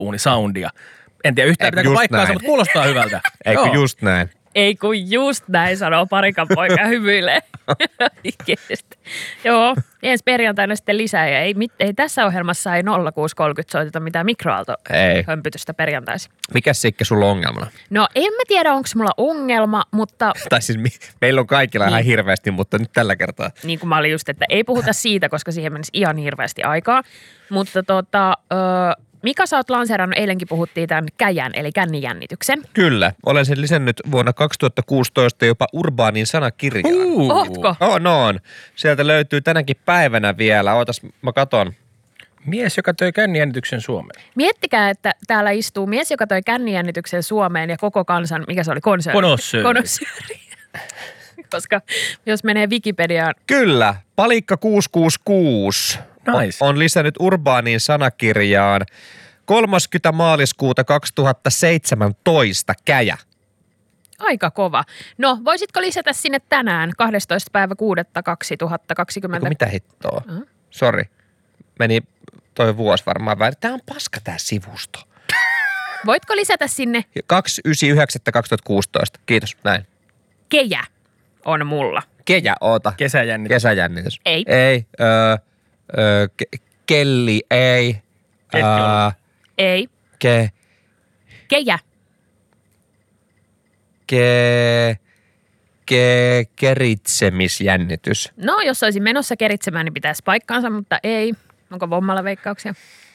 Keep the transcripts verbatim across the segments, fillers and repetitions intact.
kaasuuunisoundia. En tiedä yhtään pitääkö paikkaansa, mutta kuulostaa hyvältä. Eikö just näin? Ei kun just näin sanoo parikan poika hymyilee. Joo, ensi perjantaina sitten lisää. Ja ei, ei tässä ohjelmassa ei nolla kuusi kolmekymmentä soiteta mitään mikroaaltohömpytystä perjantaisin. Mikäs Sikke sulla on ongelmana? No en mä tiedä, onko mulla ongelma, mutta... Tai siis meillä on kaikilla niin. ihan hirveästi, mutta nyt tällä kertaa. Niin kuin mä olin just, että ei puhuta siitä, koska siihen menisi ihan hirveästi aikaa. Mutta tota... Öö, Mika, sä oot lanseerannut, eilenkin puhuttiin tämän käjän, eli kännijännityksen. Kyllä. Olen sen lisännyt vuonna kaksituhattakuusitoista jopa urbaanin sanakirjaan. Uh. Ootko? On, on. Sieltä löytyy tänäkin päivänä vielä. Ootas, mä katon. Mies, joka toi kännijännityksen Suomeen. Miettikää, että täällä istuu mies, joka toi kännijännityksen Suomeen ja koko kansan, mikä se oli, konsööri. Konossööri. Konossööri. Koska jos menee Wikipediaan. Kyllä. Palikka kuusi kuusi kuusi. Nice. On, on lisännyt urbaaniin sanakirjaan kolmaskymmenes maaliskuuta kaksituhattaseitsemäntoista käjä. Aika kova. No, voisitko lisätä sinne tänään kahdestoista päivä kuudetta kaksituhattakaksikymmentä? Eiku mitä hittoa? Uh-huh. Sori. Meni toi vuosi varmaan väärin. Tää on paska tää sivusto. Voitko lisätä sinne? kahdeskymmenesyhdeksäs kaksituhattakuusitoista. Kiitos, näin. Kejä on mulla. Kejä, oota. Kesäjännitys. Kesäjännitys. Ei. Ei. Öö, öö, ke- kelli, ei. Öö, ei. Ke. Kejä. Ke. Ke. Keritsemisjännitys. No, jos olisin menossa keritsemään, niin pitäisi paikkaansa, mutta ei. Onko vommalla veikkauksia?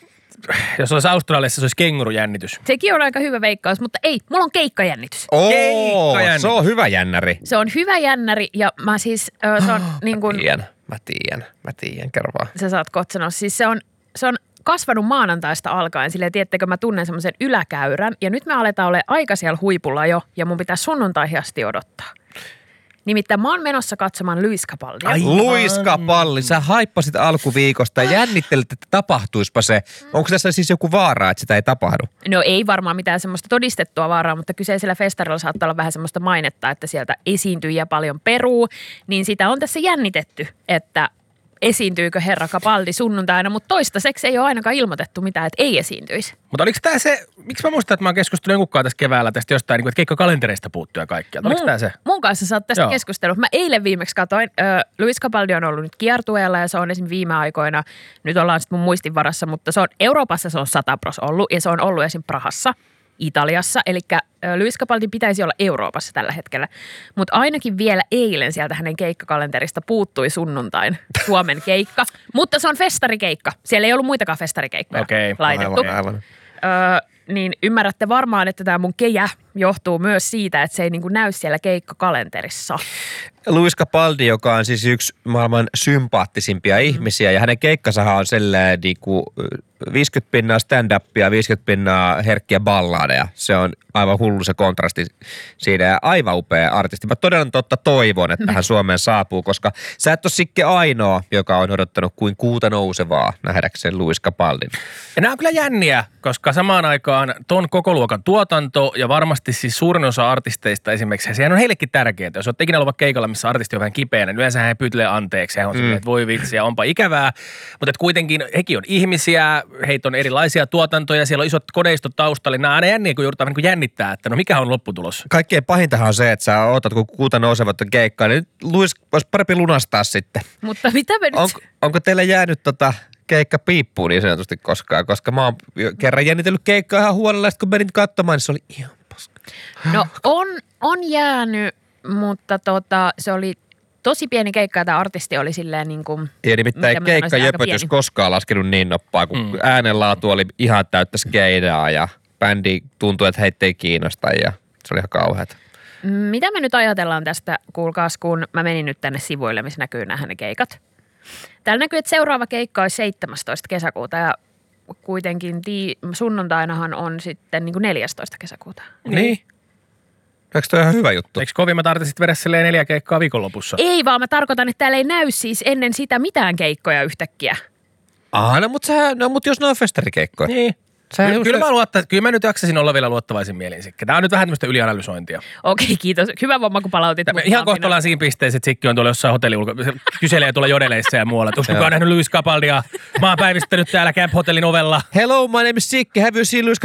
Jos olisi Australiassa, se olisi kengurujännitys. Sekin on aika hyvä veikkaus, mutta ei. Mulla on keikkajännitys. Oo, Keikkajännitys. Se on hyvä jännäri. Se on hyvä jännäri ja mä siis, ö, se on niin kuin... Mä tiedän, mä tiedän, mä tiedän, kerro vaan. Sä saat kotsanoa. Siis se on, se on kasvanut maanantaista alkaen. Silleen, tiedättekö, mä tunnen semmoisen yläkäyrän ja nyt me aletaan olemaan aika siellä huipulla jo ja mun pitää sunnuntaihin asti odottaa. Nimittäin mä oon menossa katsomaan Lewis Capaldia. Ai Lewis Capaldi, sä haippasit alkuviikosta ja jännittelit, että tapahtuispa se. Onko tässä siis joku vaara, että sitä ei tapahdu? No ei varmaan mitään semmoista todistettua vaaraa, mutta kyseisellä festarilla saattaa olla vähän semmoista mainetta, että sieltä esiintyjiä paljon peruu. Niin sitä on tässä jännitetty, että esiintyykö herra Capaldi sunnuntaina, mutta toistaiseksi ei ole ainakaan ilmoitettu mitään, että ei esiintyisi. Mutta oliko tämä se, miksi mä muistan, että mä oon keskustellut jonkun tässä keväällä tästä jostain, että keikkakalentereista puuttuu ja kaikkea. Oliko tämä se? Mun kanssa sä oot tästä keskustellut. Mä eilen viimeksi katsoin, äh, Lewis Capaldi on ollut nyt kiertueella ja se on esim. Viime aikoina, nyt ollaan sitten mun muistin varassa, mutta se on Euroopassa se on sata pros ollut ja se on ollut esim. Prahassa, Italiassa, eli Lewis Capaldi pitäisi olla Euroopassa tällä hetkellä. Mutta ainakin vielä eilen sieltä hänen keikkakalenterista puuttui sunnuntain Suomen keikka. Mutta se on festarikeikka. Siellä ei ollut muitakaan festarikeikkoja okay, laitettu. Aivan, aivan. Öö, niin ymmärrätte varmaan, että tämä mun kejä johtuu myös siitä, että se ei niinku näy siellä keikkakalenterissa. Lewis Capaldi, joka on siis yksi maailman sympaattisimpia mm. ihmisiä ja hänen keikkasahan on sellainen niinku viisikymmentä pinnaa stand-upia, viisikymmentä pinnaa herkkiä balladeja. Se on aivan hullu se kontrasti siinä ja aivan upea artisti. Mä todella totta toivon, että hän Suomeen saapuu, koska sä et ole Sikke ainoa, joka on odottanut kuin kuuta nousevaa nähdäkseen Lewis Capaldin. Ja nämä on kyllä jänniä, koska samaan aikaan ton koko luokan tuotanto ja varmasti siis suurin osa artisteista esimerkiksi, sehän on heillekin tärkeää. Jos olet ikinä ollut keikalla, missä artisti on vähän kipeänä, niin yleensä hän pyytelee anteeksi. Hän on mm. silleen, että voi vitsi ja onpa ikävää. Mutta kuitenkin hekin on ihmisiä, heitä on erilaisia tuotantoja, siellä on isot koneistot taustalla. Nämä aina jänniä, kun joudutaan niin jännittää, että no mikä on lopputulos. Kaikkein pahintahan on se, että sä ootat, kun kuuta nousevat keikkaa, niin Lewis olisi parempi lunastaa sitten. Mutta mitä me nyt... On, onko teille jäänyt tota keikka piippuun niin sanotusti koskaan? Koska mä oon kerran jännitellyt keikkaa ihan huolella, kun menin katsomaan, niin se oli ihan paska. No on, on jäänyt, mutta tota, se oli tosi pieni keikka, ja tämä artisti oli silleen niin kuin... Ja nimittäin keikkajöpötys koskaan laskenut niin noppaa, kun mm. äänenlaatu oli ihan täyttä skeidaa ja bändi tuntui, että heitä ei kiinnosta ja se oli ihan kauheata. Mitä me nyt ajatellaan tästä, kuulkaas, kun mä menin nyt tänne sivuille, missä näkyy nämä ne keikat. Täällä näkyy, että seuraava keikka olisi seitsemästoista kesäkuuta ja kuitenkin tii, sunnuntainahan on sitten niin kuin neljästoista kesäkuuta. Niin. Eikö toi ihan hyvä juttu? Eikö kovimmat artistit vedä silleen neljä keikkaa viikonlopussa? Ei vaan, mä tarkoitan, että täällä ei näy siis ennen sitä mitään keikkoja yhtäkkiä. Ah, no mutta no, mut jos ne on festarikeikkoja. Niin. Sä Kyllä, kyllä, mä luotta, kyllä mä nyt jaksasin olla vielä luottavaisin mielin Sikke. Tää on nyt vähän tämmöistä ylianalysointia. Okei, kiitos. Hyvä vomma, kun palautit. Tämä, mut ihan vaan kohta minä- ollaan siinä pisteessä, että Sikki on tuolla jossain hotelli ulko... se kyselee tuolla jodeleissa ja muualla. Onko kukaan nähnyt Lewis Capaldia? Mä oon päivistänyt täällä Camp Hotellin ovella. Hello, my name is Sikke. Have you seen Luis